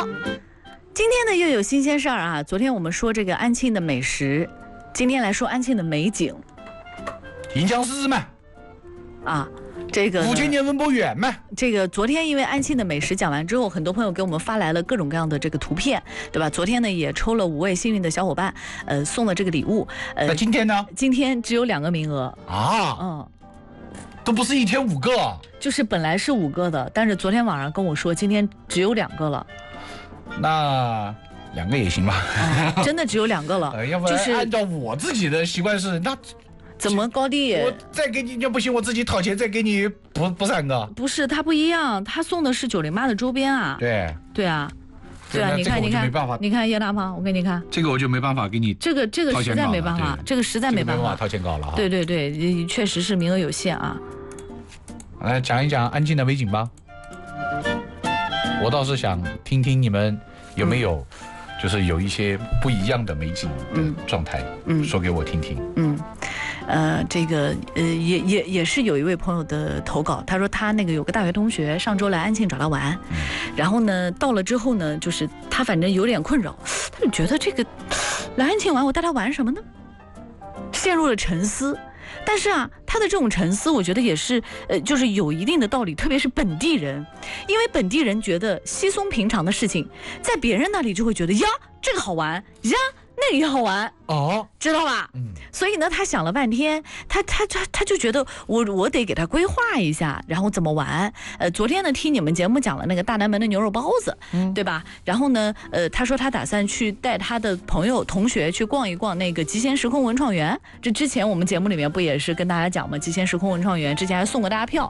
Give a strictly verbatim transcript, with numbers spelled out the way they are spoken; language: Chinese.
好，今天呢又有新鲜事儿啊！昨天我们说这个安庆的美食，今天来说安庆的美景。 银江市嘛， 啊，这个五千年文博园嘛。 这个昨天因为安庆的美食讲完之后，很多朋友给我们发来了各种各样的这个图片，对吧？昨天呢也抽了五位幸运的小伙伴，呃，送了这个礼物。呃， 那今天呢？ 今天只有两个名额啊， 嗯， 都不是一天五个啊。 就是本来是五个的，但是昨天晚上跟我说今天只有两个了。 那两个也行吧。 啊、真的只有两个了。 呃，要不然按照我自己的习惯是那。 怎么高低？ 我再给你，要不行，我自己掏钱再给你补补三个。 不是，他不一样，他送的是九零八的周边啊。 对对啊，对啊，你看你看，你看叶大胖，我给你看， 这个我就没办法给你。 这个这个实在没办法，这个实在没办法掏钱搞了哈。 对对对，确实是名额有限啊。 来讲一讲安庆的美景吧。我倒是想听听你们有没有，就是有一些不一样的美景的状态，嗯，说给我听听。嗯。 呃，这个呃，也也也是有一位朋友的投稿，他说他那个有个大学同学上周来安庆找他玩，嗯、然后呢到了之后呢，就是他反正有点困扰，他就觉得这个来安庆玩，我带他玩什么呢？陷入了沉思。但是啊，他的这种沉思，我觉得也是呃，就是有一定的道理，特别是本地人，因为本地人觉得稀松平常的事情，在别人那里就会觉得呀，这个好玩呀。那个也好玩哦， 知道吧？嗯，所以呢，他想了半天，他他他他就觉得我我得给他规划一下，然后怎么玩。呃，昨天呢听你们节目讲了那个大南门的牛肉包子，嗯，对吧？然后呢，呃，他说他打算去带他的朋友同学去逛一逛那个极限时空文创园。这之前我们节目里面不也是跟大家讲吗？极限时空文创园之前还送过大家票，